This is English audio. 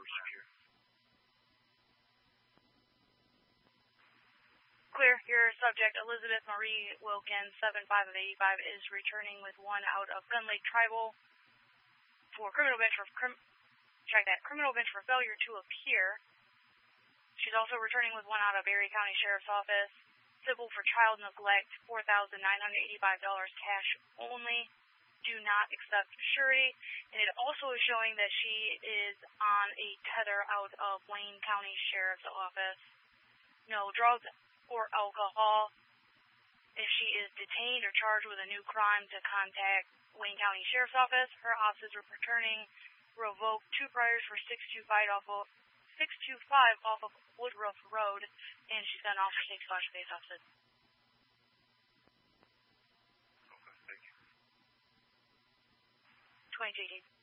secure. Clear. Your subject, Elizabeth Marie Wilkins, 75 of 85, is returning with 1 out of Gun Lake Tribal for criminal bench for failure to appear. She's also returning with 1 out of Erie County Sheriff's Office, civil for child neglect, $4,985 cash only. Do not accept surety. And it also is showing that she is on a tether out of Wayne County Sheriff's Office. No drugs or alcohol. If she is detained or charged with a new crime, to contact Wayne County Sheriff's Office. Her officers are returning revoked 2 priors for 625 off of Woodruff Road, and she's got an officer state slash base officer. Okay, thank you. 20 JD.